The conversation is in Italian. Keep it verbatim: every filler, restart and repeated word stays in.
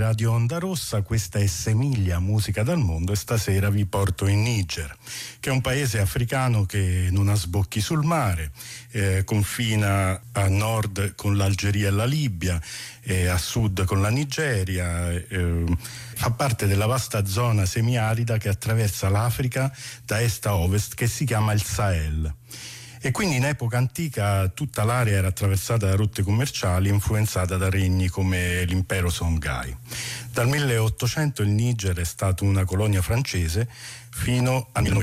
Radio Onda Rossa, questa è Semiglia, musica dal mondo, e stasera vi porto in Niger, che è un paese africano che non ha sbocchi sul mare, eh, confina a nord con l'Algeria e la Libia, e a sud con la Nigeria, eh, fa parte della vasta zona semiarida che attraversa l'Africa da est a ovest, che si chiama il Sahel. E quindi in epoca antica tutta l'area era attraversata da rotte commerciali influenzata da regni come l'impero Songhai. Dal milleottocento il Niger è stato una colonia francese fino al